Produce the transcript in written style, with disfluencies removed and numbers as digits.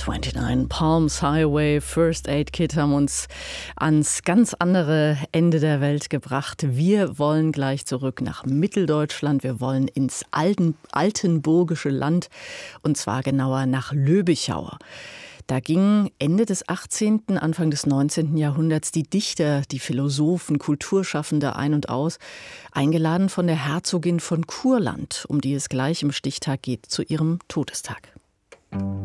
29 Palms Highway, First Aid Kit haben uns ans ganz andere Ende der Welt gebracht. Wir wollen gleich zurück nach Mitteldeutschland. Wir wollen ins altenburgische Land und zwar genauer nach Löbichau. Da gingen Ende des 18., Anfang des 19. Jahrhunderts die Dichter, die Philosophen, Kulturschaffende ein und aus, eingeladen von der Herzogin von Kurland, um die es gleich im Stichtag geht, zu ihrem Todestag.